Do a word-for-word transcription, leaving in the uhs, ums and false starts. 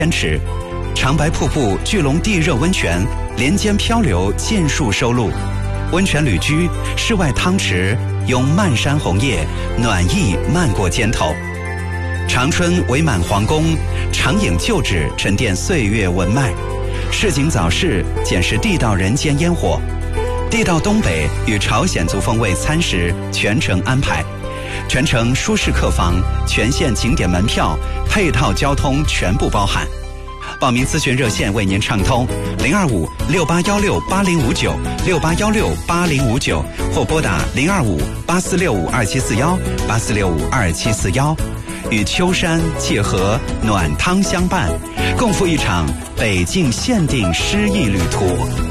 千尺，长白瀑布巨龙地热温泉连间漂流尽数收录。温泉旅居，室外汤池拥漫山红叶，暖意漫过肩头。长春伪满皇宫，长影旧址沉淀岁月文脉。市井早市捡拾地道人间烟火。地道东北与朝鲜族风味餐食全程安排，全程舒适客房，全线景点门票，配套交通全部包含。报名咨询热线为您畅通零二五六八幺六八零五九六八幺六八零五九，或拨打零二五八四六五二七四幺八四六五二七四幺。与秋山楔河暖汤相伴，共赴一场北境限定诗意旅途。